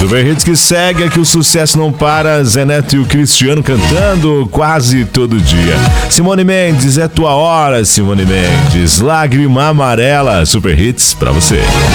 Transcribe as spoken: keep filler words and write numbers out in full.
Super Hits que segue, aqui o sucesso não para. Zé Neto e o Cristiano cantando quase todo dia. Simone Mendes, é tua hora, Simone Mendes. Lágrima Amarela, Super Hits pra você.